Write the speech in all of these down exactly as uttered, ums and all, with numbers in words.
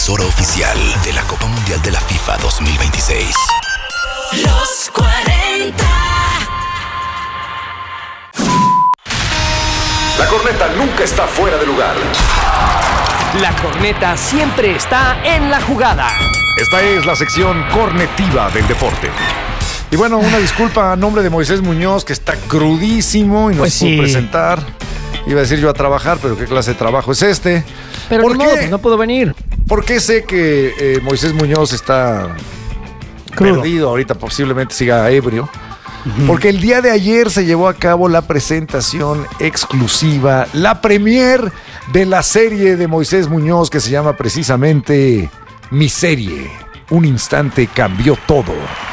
emisora oficial de la Copa Mundial de la FIFA dos mil veintiséis. Los cuarenta. La corneta nunca está fuera de lugar. La corneta siempre está en la jugada. Esta es la sección cornetiva del deporte. Y bueno, una disculpa a nombre de Moisés Muñoz, que está crudísimo y no Pues se pudo sí. presentar. Iba a decir yo a trabajar, pero ¿qué clase de trabajo es este? Pero ¿Por ni qué? modo, pues no puedo venir. ¿Por qué sé que eh, Moisés Muñoz está Crudo. perdido ahorita? Posiblemente siga ebrio. Porque el día de ayer se llevó a cabo la presentación exclusiva, la premier de la serie de Moisés Muñoz, que se llama precisamente Mi Serie. Un instante cambió todo.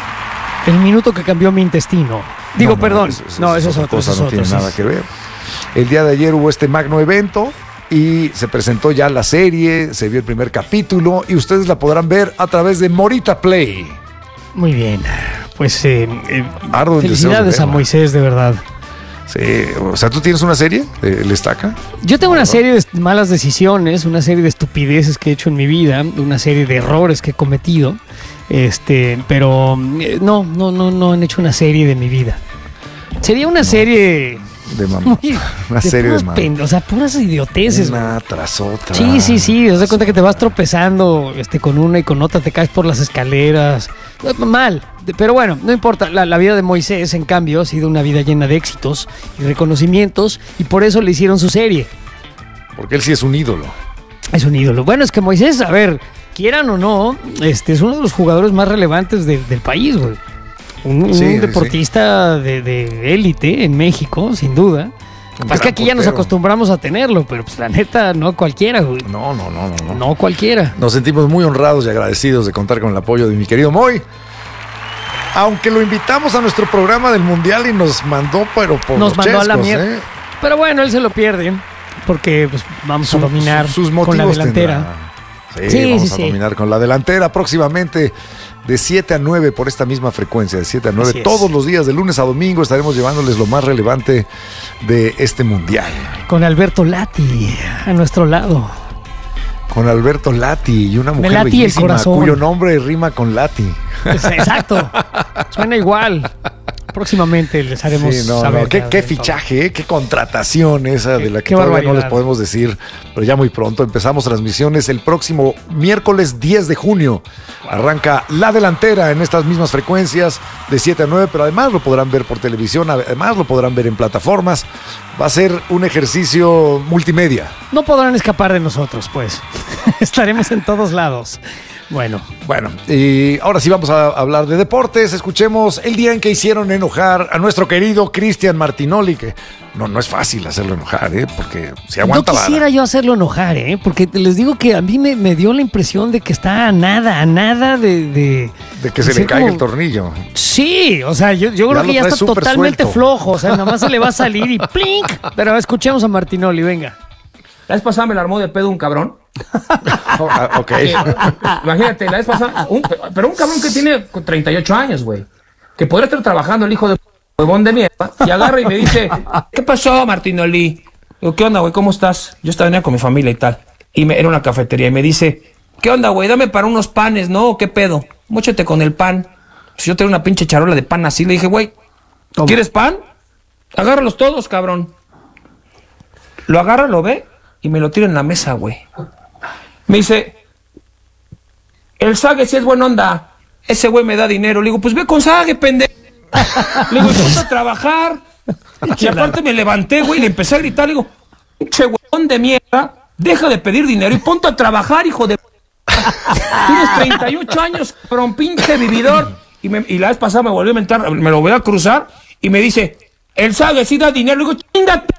El minuto que cambió mi intestino. Digo, No, no, perdón. eso- eso- no, eso eso es otra otro. cosa, eso no es tiene otro, nada sí, que sí. ver. El día de ayer hubo este magno evento y se presentó ya la serie, se vio el primer capítulo y ustedes la podrán ver a través de Morita Play. Muy bien. Pues eh, eh, Ardo en deseos de felicidades a verla. Moisés, de verdad. Sí, o sea, ¿tú tienes una serie? ¿El Estaca? Yo tengo una serie de malas decisiones, una serie de estupideces que he hecho en mi vida, una serie de errores que he cometido. Este, pero eh, no, no, no, no han hecho una serie de mi vida. Sería una serie De mamá. muy Una serie de puras mamá. pen- o sea, puras idioteces. güey. Una tras otra. Sí, sí, sí, te das cuenta que te vas tropezando este, con una y con otra, te caes por las escaleras. Mal, pero bueno, no importa. La, la vida de Moisés, en cambio, ha sido una vida llena de éxitos y reconocimientos y por eso le hicieron su serie. Porque él sí es un ídolo. Es un ídolo. Bueno, es que Moisés, a ver, quieran o no, este es uno de los jugadores más relevantes de- del país, güey. Un, un Sí, sí, deportista de- de élite en México, sin duda. Un Capaz que gran aquí ya nos portero. acostumbramos a tenerlo, pero pues la neta, no cualquiera, güey. No, no, no, no, no. No cualquiera. Nos sentimos muy honrados y agradecidos de contar con el apoyo de mi querido Moy. Aunque lo invitamos a nuestro programa del Mundial y nos mandó, pero por Nos los mandó a la chescos, mierda. ¿eh? Pero bueno, él se lo pierde porque pues, vamos Su- a dominar su- sus con la motivos delantera. tendrá. Sí, Sí, vamos sí, a sí. dominar con la delantera próximamente de siete a nueve por esta misma frecuencia, de siete a nueve. Así es. Todos los días, de lunes a domingo, estaremos llevándoles lo más relevante de este Mundial. Con Alberto Lati a nuestro lado. Con Alberto Lati y una mujer lati el bellísima corazón. cuyo nombre rima con Lati. Es- Exacto. Suena igual. Próximamente les haremos Sí, no, saber. no, qué, ya qué de todo. fichaje, ¿eh? Qué contratación esa Qué- de la que qué todavía no barbaridad. les podemos decir, pero ya muy pronto empezamos transmisiones el próximo miércoles diez de junio. Arranca la delantera en estas mismas frecuencias de siete a nueve, pero además lo podrán ver por televisión, además lo podrán ver en plataformas. Va a ser un ejercicio multimedia. No podrán escapar de nosotros, pues. Estaremos en todos lados. Bueno, Bueno, y ahora sí vamos a hablar de deportes. Escuchemos el día en que hicieron enojar a nuestro querido Cristian Martinoli, que no, no es fácil hacerlo enojar, ¿eh? Porque si no aguanta vara. quisiera yo hacerlo enojar, ¿eh? Porque les digo que a mí me, me dio la impresión de que está a nada, a nada de... de De que se de le ser caiga como- el tornillo. Sí, o sea, yo, yo Ya creo lo que ya trae está súper totalmente suelto. flojo. O sea, nada más se le va a salir y ¡plink! Pero escuchemos a Martinoli, venga. La vez pasada me la armó de pedo un cabrón. Oh, ah, ok. Eh, imagínate, la vez pasada, un- pero un cabrón que tiene treinta y ocho años, güey. Que podría estar trabajando el hijo de huevón de mierda. Y agarra y me dice, ¿qué pasó, Martinoli? Digo, ¿qué onda, güey? ¿Cómo estás? Yo estaba venía con mi familia y tal. Y me, era una cafetería y me dice, ¿qué onda, güey? Dame para unos panes, ¿no? ¿Qué pedo? Móchate con el pan. Pues yo tengo una pinche charola de pan así. Le dije, güey, ¿quieres pan? Agárralos todos, cabrón. Lo agarra, lo ve y me lo tira en la mesa, güey. Me dice, el Sague sí es buena onda. Ese güey me da dinero. Le digo, pues ve con Sague, pendejo. Le digo, ponte a trabajar. Y aparte me levanté, güey, y le empecé a gritar. Le digo, pinche huevón de mierda, deja de pedir dinero y ponte a trabajar, hijo de... Tienes treinta y ocho años, cabrón, pinche vividor. Y, me- y la vez pasada me volvió a mentar, me lo voy a cruzar y me dice, el Sague sí da dinero. Le digo, chingate.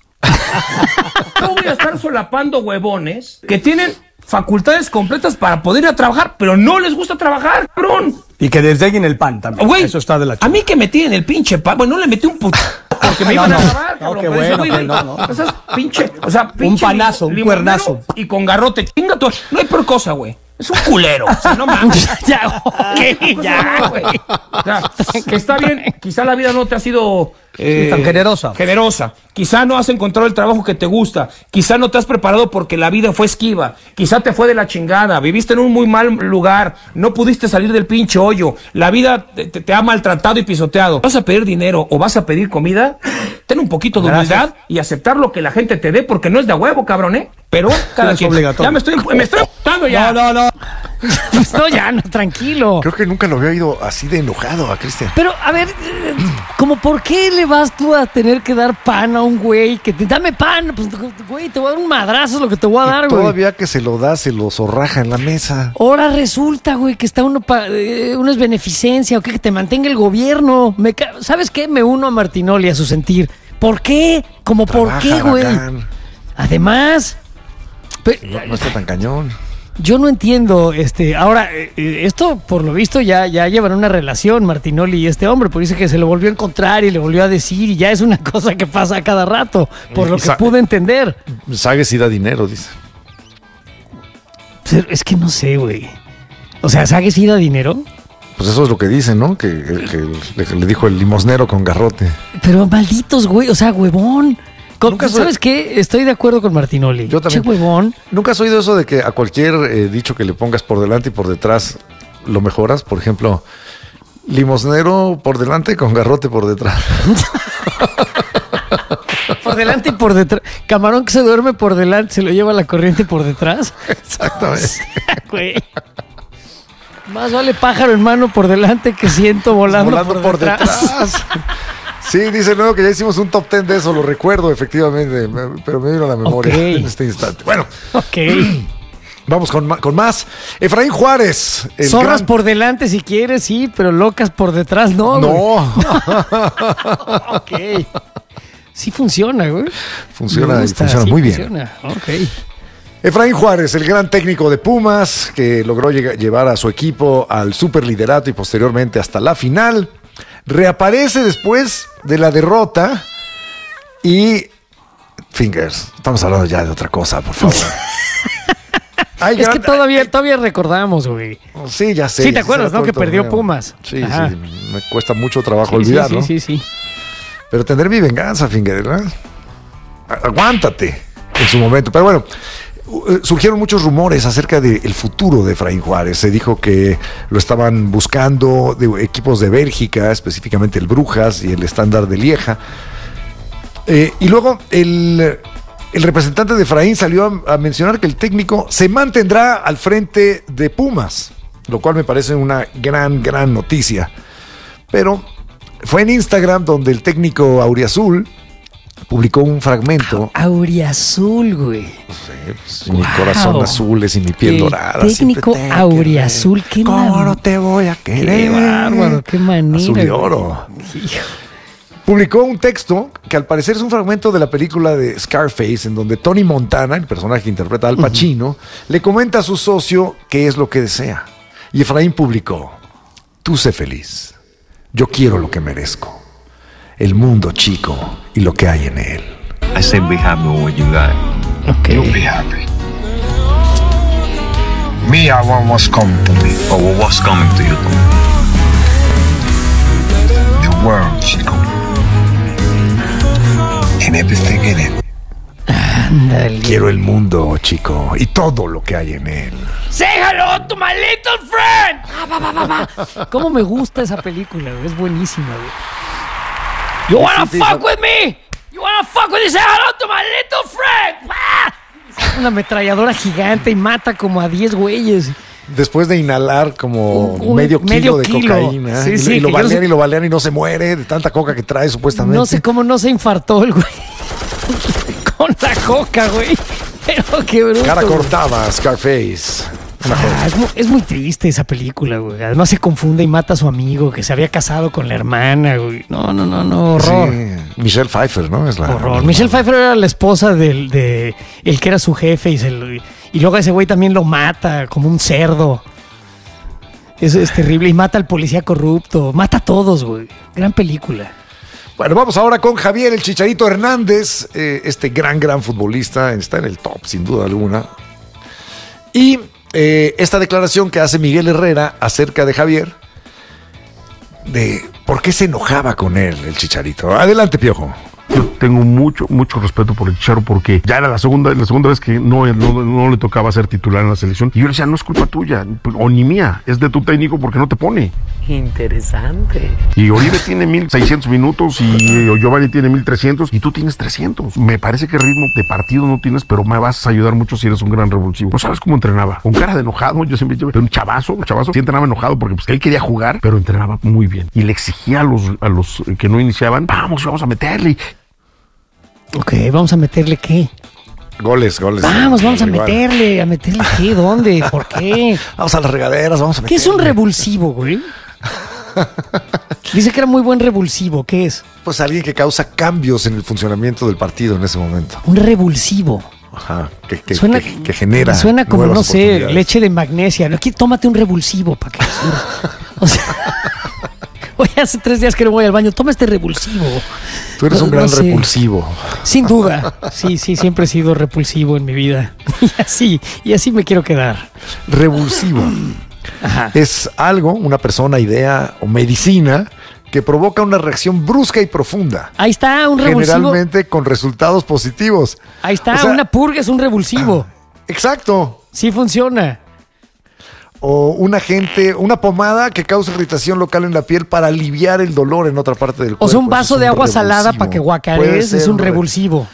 No voy a estar solapando huevones que tienen facultades completas para poder ir a trabajar, pero no les gusta trabajar, cabrón. Y que desdeguen el pan también. Güey, Eso está de la a chica. mí que me tienen el pinche pan, bueno, no le metí un puto porque me No, iban no. a grabar, No, cabrón. qué pero ese bueno, güey, que no, no. esas pinche, o sea, pinche panazo, un limonero cuernazo. y con garrote, chinga tú. No hay peor cosa, güey. Es un culero. O sea, no mames. Ya, ok, ya, güey. O sea, que está bien, quizá la vida no te ha sido eh, tan generosa. Generosa. Quizá no has encontrado el trabajo que te gusta. Quizá no te has preparado porque la vida fue esquiva. Quizá te fue de la chingada. Viviste en un muy mal lugar. No pudiste salir del pinche hoyo. La vida te, te ha maltratado y pisoteado. ¿Vas a pedir dinero o vas a pedir comida? Ten un poquito de Gracias. humildad y aceptar lo que la gente te dé porque no es de a huevo, cabrón, ¿eh? Pero cada Es quien. obligatorio. Ya me estoy, me estoy emputando ya. No, no, no. Pues no, ya, no, tranquilo. Creo que nunca lo había oído así de enojado a Cristian. Pero, a ver, eh, como por qué le vas tú a tener que dar pan a un güey que te dame pan, pues güey, te voy a dar un madrazo, es lo que te voy a dar, Y güey. todavía que se lo da, se lo zorraja en la mesa. Ahora resulta, güey, que está uno para eh, uno es beneficencia o que, que te mantenga el gobierno. Me ca- ¿Sabes qué? Me uno a Martinoli a su sentir. ¿Por qué? ¿Como por Trabaja, qué, güey? bacán. Además, pe- No, no está tan cañón. yo no entiendo, este, ahora, eh, eh, esto por lo visto ya, ya llevan una relación Martinoli y este hombre, porque dice que se lo volvió a encontrar y le volvió a decir y ya es una cosa que pasa a cada rato, por lo Y que sa- pude entender. Sague sí da dinero, dice. Pero es que no sé, güey. O sea, ¿Sague sí da dinero? Pues eso es lo que dicen, ¿no? Que, que le, le dijo el limosnero con garrote. Pero malditos, güey, o sea, huevón. Con- Nunca soy- ¿Sabes qué? Estoy de acuerdo con Martinoli. Yo también. Che, huevón. ¿Nunca has oído eso de que a cualquier eh, dicho que le pongas por delante y por detrás lo mejoras? Por ejemplo, limosnero por delante con garrote por detrás. Por delante y por detrás. Camarón que se duerme por delante, se lo lleva la corriente por detrás. Exactamente. Güey. Más vale pájaro en mano por delante que ciento volando, Volando por, detrás. Sí, dice luego que ya hicimos un top ten de eso, lo recuerdo efectivamente, me- pero me vino a la memoria Ok. en este instante. Bueno, Ok. vamos con, ma- con más. Efraín Juárez. el Zorras gran- por delante si quieres, sí, pero locas por detrás no. güey. No, Ok. Sí funciona, güey. funciona, Me y gusta, funciona sí muy bien. funciona. Ok. Efraín Juárez, el gran técnico de Pumas, que logró llega- llevar a su equipo al superliderato y posteriormente hasta la final, reaparece después de la derrota y... Fingers, estamos hablando ya de otra cosa, por favor. Ay, Es gran- que todavía, todavía recordamos, güey. Sí, ya sé. Sí, te ya acuerdas, sé, ¿no? Que todo perdió torneo. Pumas. Sí, Ajá. sí, me cuesta mucho trabajo Sí, sí, olvidarlo. sí, sí, sí. Pero tendré mi venganza, Finger, ¿verdad? A- Aguántate en su momento. Pero bueno, uh, surgieron muchos rumores acerca del futuro de Efraín Juárez. Se dijo que lo estaban buscando de equipos de Bélgica, específicamente el Brujas y el Estándar de Lieja. Eh, y luego el, el representante de Efraín salió a, a mencionar que el técnico se mantendrá al frente de Pumas, lo cual me parece una gran, gran noticia. Pero fue en Instagram donde el técnico Auriazul publicó un fragmento. Auriazul, güey. Sí, mi Wow. corazón azul es y mi piel El dorada. técnico siempre te Auriazul, querré. qué ¿Cómo mar- no te voy a querer? Qué bárbaro, qué manera. Azul y güey. oro. Hijo. Publicó un texto que al parecer es un fragmento de la película de Scarface, en donde Tony Montana, el personaje que interpreta Al Pacino, le comenta a su socio qué es lo que desea. Y Efraín publicó: tú sé feliz, yo quiero lo que merezco, el mundo chico y lo que hay en él. I said be happy with what you got. Ok. You'll be happy. Me, I want what's coming to me. Or well, what's coming to you? The world, chico. And everything in it. Ándale. Quiero el mundo chico y todo lo que hay en él. Say hello to my little friend. Ah, va, va, va, va. ¿Cómo me gusta esa película, güey? Es buenísima, güey. You wanna sí, fuck sí. with me? You wanna fuck with me? Say hello to my little friend. Ah. Saca una ametralladora gigante y mata como a diez güeyes. Después de inhalar como Un- un medio kilo medio de kilo. cocaína. Sí, y, sí, y lo que yo no balean sé- y lo balean y no se muere de tanta coca que trae supuestamente. No sé cómo no se infartó el güey. Con la coca, güey. Pero qué bruto. Cara güey. cortada, Scarface. Una joya. Ah, es, mu- es muy triste esa película, güey. Además se confunde y mata a su amigo que se había casado con la hermana, güey. No, no, no, no, horror. Sí, Michelle Pfeiffer, ¿no? Es la, Horror. la- Michelle Pfeiffer era la esposa del de el que era su jefe y, se lo- y luego ese güey también lo mata como un cerdo. Eso es terrible. Y mata al policía corrupto. Mata a todos, güey. Gran película. Bueno, vamos ahora con Javier el Chicharito Hernández, eh, este gran, gran futbolista. Está en el top, sin duda alguna. Y eh, esta declaración que hace Miguel Herrera acerca de Javier, de por qué se enojaba con él el Chicharito. Adelante, Piojo. Yo tengo mucho, mucho respeto por el Chicharo porque ya era la segunda, la segunda vez que no, no, no le tocaba ser titular en la selección. Y yo le decía, no es culpa tuya, o ni mía, es de tu técnico porque no te pone. Interesante. Y Oribe tiene mil seiscientos minutos y Giovanni tiene mil trescientos y tú tienes trescientos. Me parece que ritmo de partido no tienes, pero me vas a ayudar mucho si eres un gran revulsivo. ¿No sabes cómo entrenaba? Con cara de enojado, yo siempre llevé un chavazo, un chavazo, sí entrenaba enojado porque pues, él quería jugar, pero entrenaba muy bien. Y le exigía a los, a los que no iniciaban, vamos, vamos a meterle. Ok, vamos a meterle qué. Goles, goles. Vamos, vamos a igual. meterle, a meterle qué, ¿dónde? ¿Por qué? Vamos a las regaderas, vamos a meterle. ¿Qué es un revulsivo, güey? Dice que era muy buen revulsivo, ¿qué es? Pues alguien que causa cambios en el funcionamiento del partido en ese momento. Un revulsivo. Ajá, que, que, Suena, que, que genera. Suena como, no sé, oportunidades. leche de magnesia. ¿No? Aquí, tómate un revulsivo para que surja. O sea, hoy hace tres días que no voy al baño. Toma este revulsivo. Tú eres No- un gran no sé. repulsivo. Sin duda. Sí, sí, siempre he sido repulsivo en mi vida. Y así, y así me quiero quedar. Revulsivo. Ajá. Es algo, una persona, idea o medicina que provoca una reacción brusca y profunda. Ahí está, un revulsivo. Generalmente con resultados positivos. Ahí está, O sea, una purga es un revulsivo. Exacto. Sí funciona. O un agente, una pomada que causa irritación local en la piel para aliviar el dolor en otra parte del cuerpo. O sea, un Eso vaso es de un agua salada revulsivo. para que Puede guacarees es ser un re- revulsivo.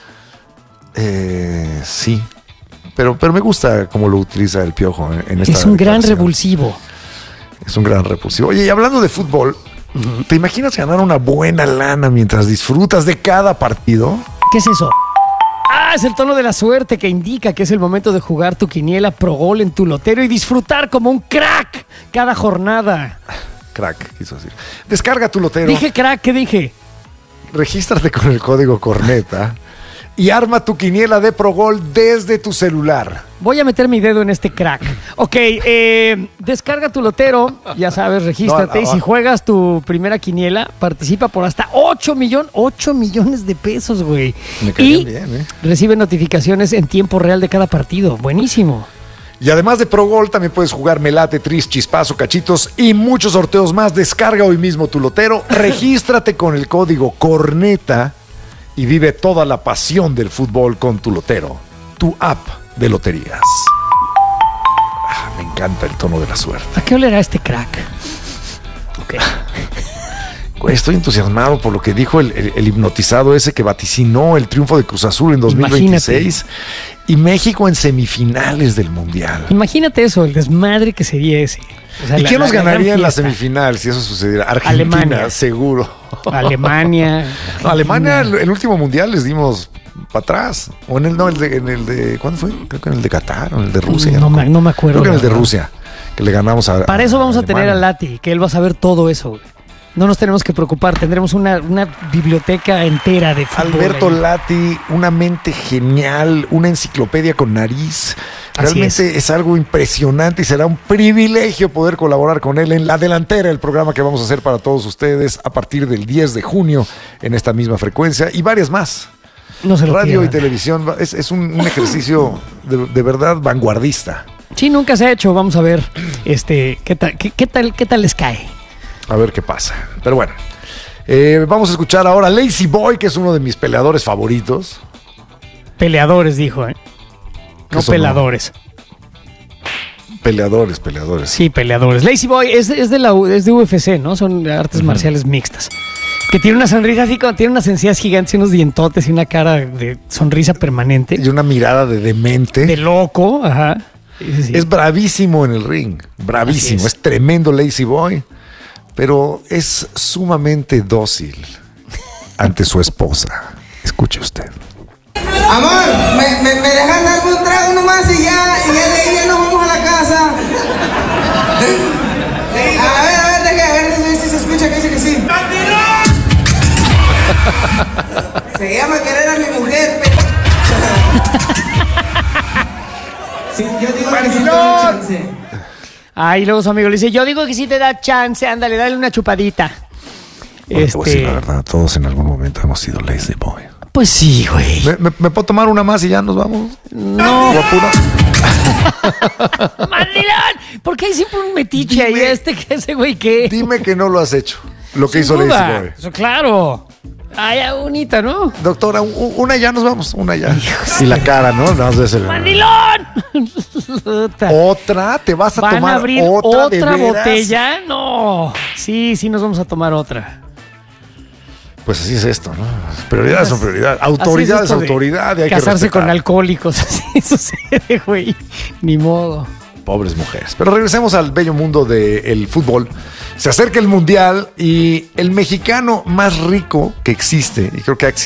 Eh, sí. Pero, pero me gusta cómo lo utiliza el Piojo en, en esta Es un gran declaración. revulsivo. Es un gran repulsivo. Oye, y hablando de fútbol, ¿te imaginas ganar una buena lana mientras disfrutas de cada partido? ¿Qué es eso? Ah, es el tono de la suerte que indica que es el momento de jugar tu quiniela pro gol en tu lotero y disfrutar como un crack cada jornada. Crack, quiso decir. Descarga tu lotero, Dije crack, ¿qué dije? regístrate con el código Corneta y arma tu quiniela de Pro Gol desde tu celular. Voy a meter mi dedo en este crack. Ok, eh, descarga tu lotero, ya sabes, regístrate. No, y no. si juegas tu primera quiniela, participa por hasta ocho millones, ocho millones de pesos, güey. Me caían Y bien, ¿eh? recibe notificaciones en tiempo real de cada partido. Buenísimo. Y además de Pro Gol, también puedes jugar Melate, Tris, Chispazo, Cachitos y muchos sorteos más. Descarga hoy mismo tu lotero, regístrate con el código Corneta y vive toda la pasión del fútbol con tu lotero, tu app de loterías. Ah, me encanta el tono de la suerte. ¿A qué olerá este crack? Ok. Güey, estoy entusiasmado por lo que dijo el, el- el hipnotizado ese que vaticinó el triunfo de Cruz Azul en dos mil veintiséis y México en semifinales del Mundial. Imagínate eso, el desmadre que sería ese. O sea, ¿Y la- quién la- nos la gran ganaría en la fiesta. semifinal si eso sucediera? Argentina, Alemania. seguro. Alemania. No, Alemania, el, el último mundial les dimos para atrás. O en el, no, el de, en el de, ¿cuándo fue? Creo que en el de Qatar o en el de Rusia. No me- no me acuerdo, Creo que en el la de verdad. Rusia, que le ganamos a. Para eso vamos a tener a Alemania. Lati, que él va a saber todo eso. Güey. No nos tenemos que preocupar, tendremos una, una biblioteca entera de fútbol. Alberto ahí. Lati, una mente genial, una enciclopedia con nariz. Así Realmente es. algo impresionante y será un privilegio poder colaborar con él en La Delantera, el programa que vamos a hacer para todos ustedes a partir del diez de junio en esta misma frecuencia y varias más. No se lo Radio y pierdan. televisión es, es un, un ejercicio de, de verdad vanguardista. Sí, nunca se ha hecho. Vamos a ver este, qué tal, qué, qué tal, qué tal les cae. A ver qué pasa. Pero bueno, eh, vamos a escuchar ahora a Lazy Boy, que es uno de mis peleadores favoritos. Peleadores, dijo, ¿eh? No Eso no. peladores. Peleadores, peleadores. Sí, peleadores. Lazy Boy es, es, de la, U- es de U F C, ¿no? Son artes marciales mixtas. Que tiene una sonrisa así, como tiene unas encías gigantes y unos dientotes y una cara de sonrisa permanente. Y una mirada de demente. De loco, ajá. Sí, sí, sí. Es bravísimo en el ring. Bravísimo. Así Es. es. tremendo Lazy Boy. Pero es sumamente dócil ante su esposa. Escuche usted. Amor, ¿me, me, me dejas darme un trago nomás y ya, y ya de ahí ya nos vamos a la casa? A ver, a ver, deje, a ver, a ver si se escucha que dice que sí. Se llama querer a mi mujer, pero... Sí, yo digo que sí te doy chance. Ah, y luego su amigo le dice, yo digo que sí te da chance, ándale, dale una chupadita. Bueno, te voy a decir la Este, verdad, todos en algún momento hemos sido Lazy Boy. pues sí, güey. ¿Me, me, me puedo tomar una más y ya nos vamos? No. ¿O apura? Más ¡Mandilón! ¿Por qué hay siempre un metiche ahí? Este, que ese güey, ¿qué? Dime que no lo has hecho. Lo que Sin hizo duda. Lazy Boy. Eso, claro. Ay, ya bonita, ¿no? Doctora, un- una ya nos vamos, una ya. Y la cara, ¿no? Nada más de ese- ¡Mandilón! Otra, te vas a ¿Van tomar a abrir otra, ¿de otra veras? botella? No. Sí, sí, nos vamos a tomar otra. Pues así es esto, ¿no? Prioridades son prioridades. Autoridad Así es esto de autoridad. Y hay casarse que con respetar. alcohólicos, así sucede, güey. Ni modo. Pobres mujeres. Pero regresemos al bello mundo del fútbol. Se acerca el Mundial y el mexicano más rico que existe, y creo que ha